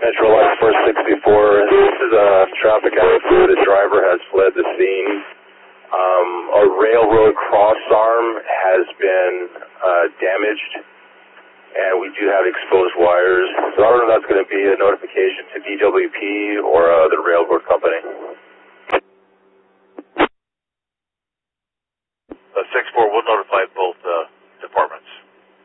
Metro Light 464, this is a traffic accident. The driver has fled the scene. A railroad cross arm has been damaged, and we do have exposed wires. So I don't know if that's going to be a notification to DWP or the railroad company. 640.